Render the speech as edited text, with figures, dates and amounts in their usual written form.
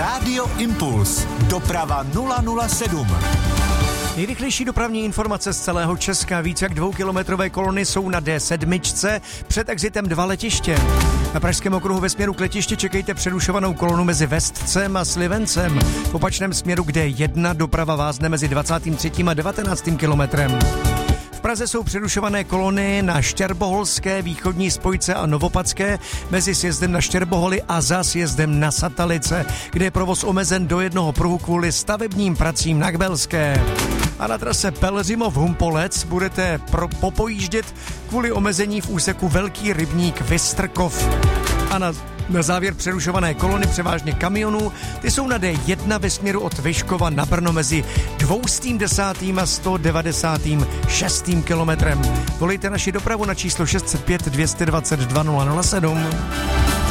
Rádio Impuls. Doprava 007. Nejrychlejší dopravní informace z celého Česka. Víc jak 2kilometrové kolony jsou na D7 před exitem 2 letiště. Na Pražském okruhu ve směru k letišti čekejte přerušovanou kolonu mezi Vestcem a Slivencem. V opačném směru k D1 doprava vázne mezi 23. a 19. kilometrem. V Praze jsou přerušované kolony na Štěrboholské, východní spojce a Novopadské mezi sjezdem na Štěrboholy a za sjezdem na Satalice, kde je provoz omezen do jednoho pruhu kvůli stavebním pracím na Kbelské. A na trase Pelhřimov-Humpolec budete popojíždět kvůli omezení v úseku Velký rybník Vystrkov. A na závěr přerušované kolony převážně kamionů, ty jsou na D1 ve směru od Vyškova na Brno mezi 210. a 196. kilometrem. Volejte naši dopravu na číslo 605 222 007.